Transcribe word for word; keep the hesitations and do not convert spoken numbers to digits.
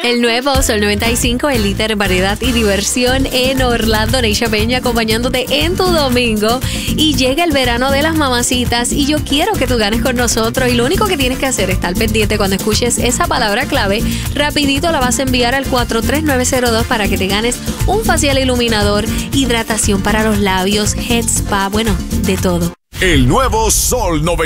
El nuevo Sol noventa y cinco, el líder en variedad y diversión en Orlando. Neisha Peña acompañándote en tu domingo. Y llega el verano de las mamacitas y yo quiero que tú ganes con nosotros. Y lo único que tienes que hacer es estar pendiente cuando escuches esa palabra clave. Rapidito la vas a enviar al cuatro tres nueve cero dos para que te ganes un facial iluminador, hidratación para los labios, head spa, bueno, de todo. El nuevo Sol noventa.